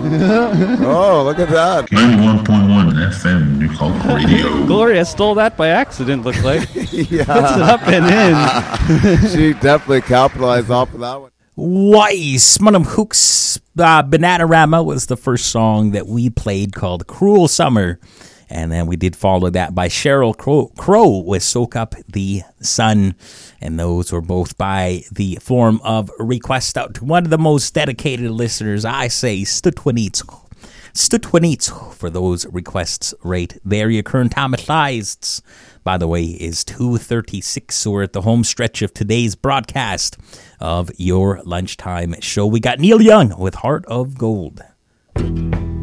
Oh, look at that. 91.1 FM, New York Radio. Gloria stole that by accident, looked like. Yeah. Puts it up and in. She definitely capitalized off of that one. Weiss, Munham Hooks, Bananarama was the first song that we played called Cruel Summer. And then we did follow that by Sheryl Crow with Soak Up the Sun. And those were both by the form of request out to one of the most dedicated listeners. I say, Stutwanitz for those requests right there. Your current time at lies, by the way, is 2:36. So we're at the home stretch of today's broadcast of your lunchtime show. We got Neil Young with Heart of Gold.